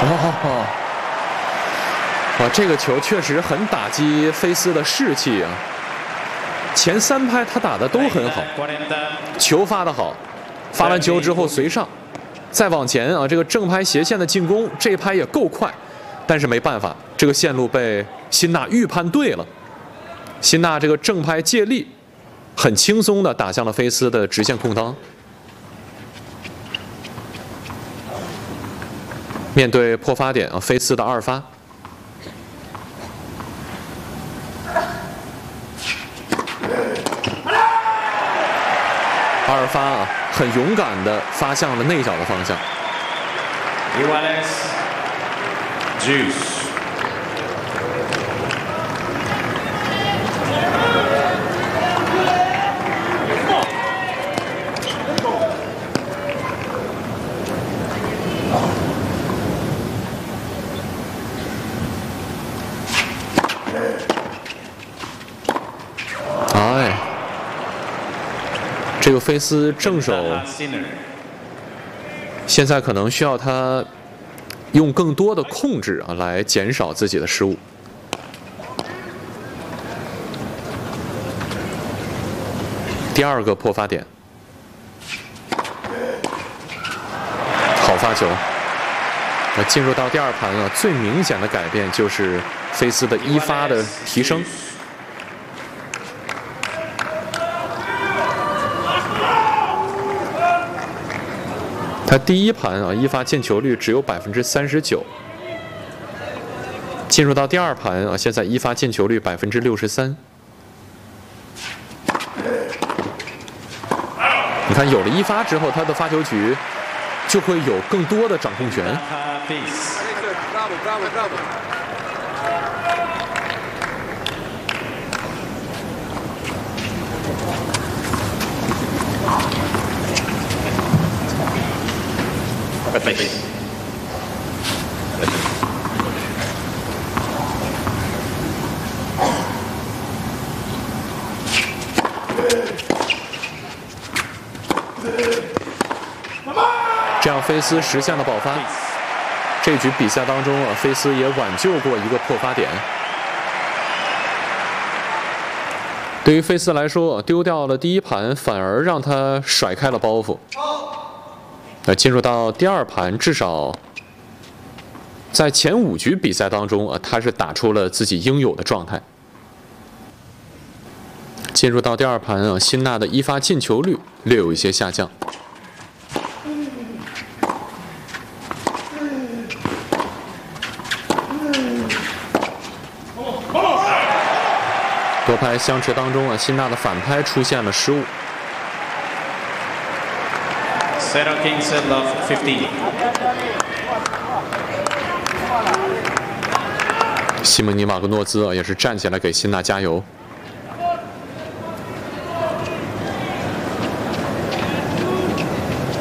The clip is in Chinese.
哦，哇，这个球确实很打击菲斯的士气啊！前3拍他打的都很好，球发得好，发完球之后随上，再往前啊，这个正拍斜线的进攻，这拍也够快，但是没办法，这个线路被辛纳预判对了。辛纳这个正拍借力，很轻松地打向了菲斯的直线空当。面对破发点啊，菲斯的2发。2发啊，很勇敢地发向了内角的方向。哎，这个菲斯正手现在可能需要他用更多的控制啊，来减少自己的失误。第2个破发点，好发球。进入到第2盘啊，最明显的改变就是菲斯的1发的提升。他第1盘啊，1发进球率只有39%，进入到第2盘啊，现在1发进球率63%。你看，有了1发之后，他的发球局就会有更多的掌控权。这样，菲斯实现了保发。这局比赛当中啊，菲斯也挽救过一个破发点。对于菲斯来说，丢掉了第1盘，反而让他甩开了包袱。进入到第2盘，至少在前5局比赛当中啊，他是打出了自己应有的状态。进入到第2盘啊，辛纳的1发进球率略有一些下降。多拍相持当中啊，辛纳的反拍出现了失误。西蒙尼·马格诺兹啊，也是站起来给辛纳加油。